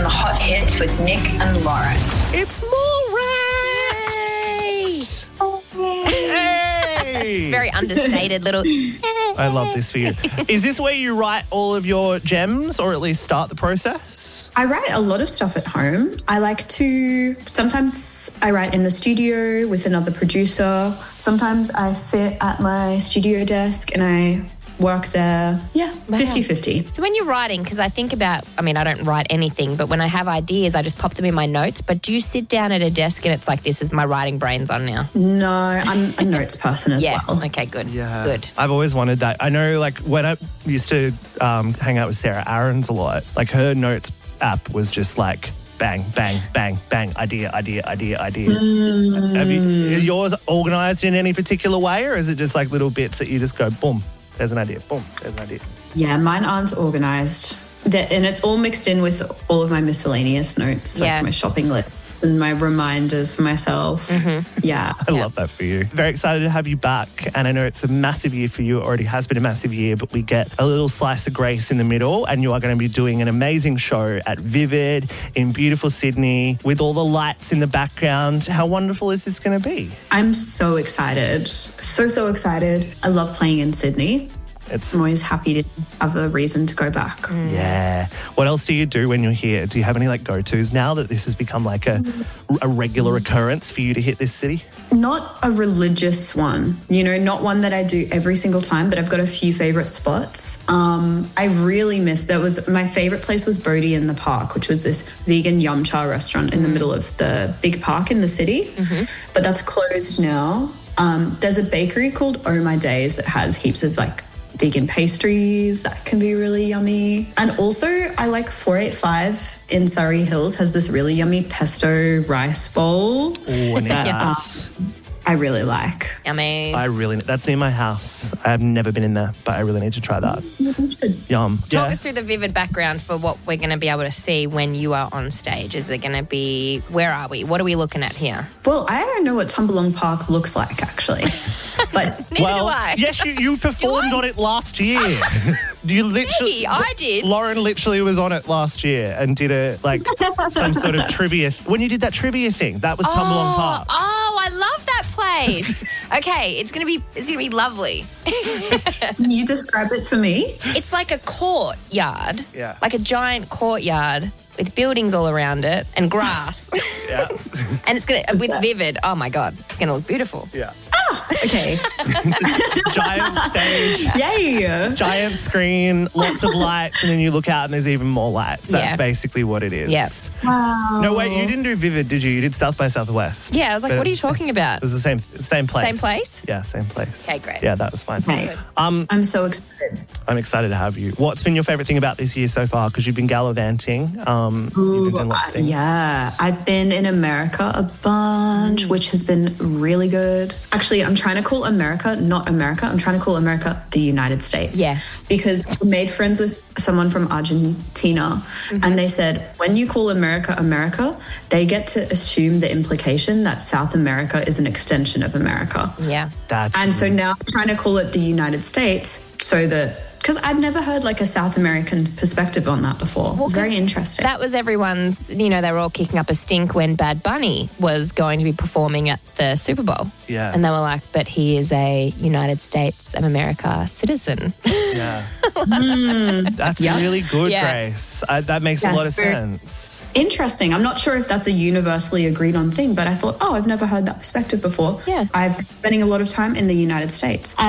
the hot hits with Nick and Lauren. It's more rats! Hey! Very understated little... I love this for you. Is this where you write all of your gems, or at least start the process? I write a lot of stuff at home. I like to, sometimes I write in the studio with another producer. Sometimes I sit at my studio desk and I work there. Yeah, 50-50. So when you're writing, because I think about, I mean, I don't write anything, but when I have ideas, I just pop them in my notes. But do you sit down at a desk and it's like, this is my writing brains on now? No, I'm a notes person as well. Okay, good. Yeah. Good. I've always wanted that. I know, like, when I used to hang out with Sarah Aarons a lot, like, her notes app was just like, bang, bang, bang, bang, idea. Have you, is yours organised in any particular way, or is it just like little bits that you just go, boom, there's an idea, boom, there's an idea? Yeah, mine aren't organised. And it's all mixed in with all of my miscellaneous notes, like my shopping list and my reminders for myself. Yeah. I love that for you. Very excited to have you back. And I know it's a massive year for you. It already has been a massive year, but we get a little slice of grace in the middle, and you are going to be doing an amazing show at Vivid in beautiful Sydney with all the lights in the background. How wonderful is this going to be? I'm so excited. So excited. I love playing in Sydney. I'm always happy to have a reason to go back. Yeah. What else do you do when you're here? Do you have any like go-tos now that this has become like a regular occurrence for you to hit this city? Not a religious one, you know, not one that I do every single time, but I've got a few favourite spots. I really miss, my favourite place was Bodhi in the Park, which was this vegan yum cha restaurant in the middle of the big park in the city. But that's closed now. There's a bakery called Oh My Days that has heaps of like vegan pastries that can be really yummy. And also I like 485 in Surrey Hills has this really yummy pesto rice bowl. Oh, nice. I really like. Yummy. That's near my house. I've never been in there, but I really need to try that. Yum. Talk us through the Vivid background for what we're going to be able to see when you are on stage. Is it going to be, where are we? What are we looking at here? Well, I don't know what Tumbalong Park looks like, actually. But Neither do I. Yes, you performed on it last year. You literally, I did. Lauren literally was on it last year and did some sort of trivia. When you did that trivia thing, that was Tumbalong Park. Oh, I love that place. Okay, it's gonna be lovely. Can you describe it for me? It's like a courtyard. Yeah. Like a giant courtyard with buildings all around it and grass. Yeah. And it's gonna with Vivid. Oh my God, it's gonna look beautiful. Yeah. Okay. Giant stage. Yay. Giant screen, lots of lights, and then you look out and there's even more lights. That's basically what it is. Yeah. Wow. No, wait, you didn't do Vivid, did you? You did South by Southwest. Yeah, I was like, what are you talking about? It was the same place. Same place? Yeah, same place. Okay, great. Yeah, that was fine. Okay. I'm so excited. I'm excited to have you. What's been your favourite thing about this year so far? Because you've been gallivanting. You've been doing lots of things. Yeah, I've been in America a bunch, which has been really good. Actually, I'm trying to call America not America. I'm trying to call America the United States. Yeah. Because I made friends with someone from Argentina, and they said, when you call America America, they get to assume the implication that South America is an extension of America. Yeah. So now I'm trying to call it the United States so that, because I'd never heard like a South American perspective on that before. It's very interesting. That was everyone's, they were all kicking up a stink when Bad Bunny was going to be performing at the Super Bowl. Yeah. And they were like, but he is a United States of America citizen. Yeah. That's really good, Grace. That makes a lot of sense. Interesting. I'm not sure if that's a universally agreed on thing, but I thought, I've never heard that perspective before. Yeah. I've been spending a lot of time in the United States.